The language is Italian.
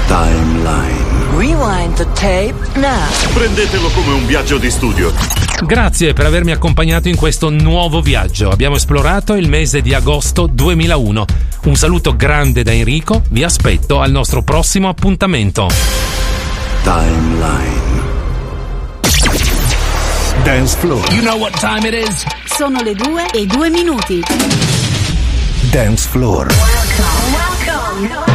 Timeline. Rewind the tape now. Prendetelo come un viaggio di studio. Grazie per avermi accompagnato in questo nuovo viaggio. Abbiamo esplorato il mese di agosto 2001. Un saluto grande da Enrico, vi aspetto al nostro prossimo appuntamento. Timeline. Dance floor. You know what time it is? Sono le 2:02. Dance floor. Welcome.